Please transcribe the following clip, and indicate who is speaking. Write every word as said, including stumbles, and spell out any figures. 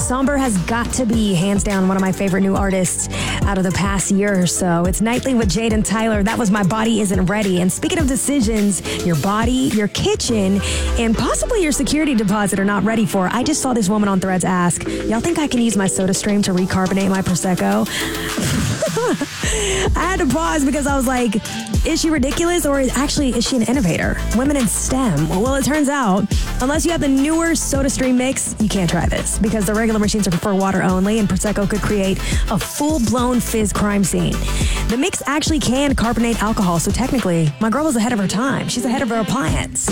Speaker 1: Somber has got to be, hands down, one of my favorite new artists out of the past year or so. It's Nightly with Jade and Tyler. That was My Body Isn't Ready. And speaking of decisions, your body, your kitchen, and possibly your security deposit are not ready for. I just saw this woman on Threads ask, y'all think I can use my SodaStream to recarbonate my Prosecco? I had to pause because I was like, is she ridiculous, or is, actually is she an innovator? Women in STEM. Well, it turns out, unless you have the newer SodaStream mix, you can't try this because the regular machines are for water only, and Prosecco could create a full-blown fizz crime scene. The mix actually can carbonate alcohol, so technically, my girl was ahead of her time. She's ahead of her appliance.